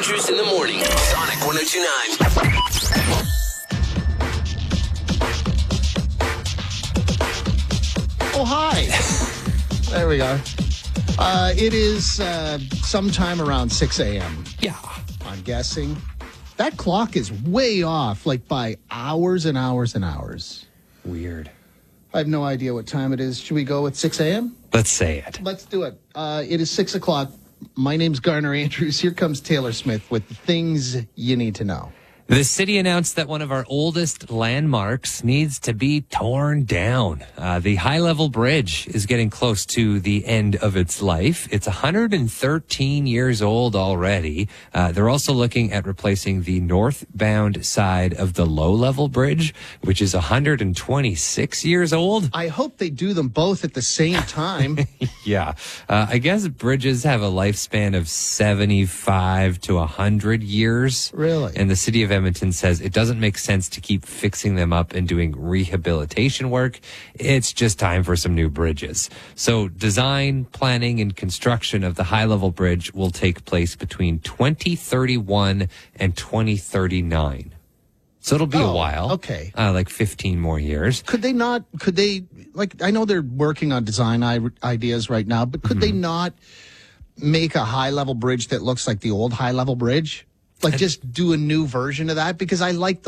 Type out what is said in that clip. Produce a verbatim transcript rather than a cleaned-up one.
Andrews in the morning. Sonic one oh two point nine. Oh, hi. There we go. Uh, it is uh, sometime around six a.m. Yeah. I'm guessing. That clock is way off, like by hours and hours and hours. Weird. I have no idea what time it is. Should we go with six a.m.? Let's say it. Let's do it. Uh, it is six o'clock. My name's Garner Andrews. Here comes Taylor Smith with the things you need to know. The city announced that one of our oldest landmarks needs to be torn down. Uh, the high-level bridge is getting close to the end of its life. It's one hundred thirteen years old already. Uh, they're also looking at replacing the northbound side of the low-level bridge, which is one hundred twenty-six years old. I hope they do them both at the same time. Yeah. Uh, I guess bridges have a lifespan of seventy-five to one hundred years. Really? And the city of Edmonton says it doesn't make sense to keep fixing them up and doing rehabilitation work. It's just time for some new bridges. So design, planning, and construction of the high-level bridge will take place between twenty thirty-one and twenty thirty-nine. So it'll be Oh, a while. okay. Uh, like fifteen more years. Could they not, could they, like, I know they're working on design I- ideas right now, but could mm-hmm. they not make a high-level bridge that looks like the old high-level bridge? Like, just do a new version of that? Because I like the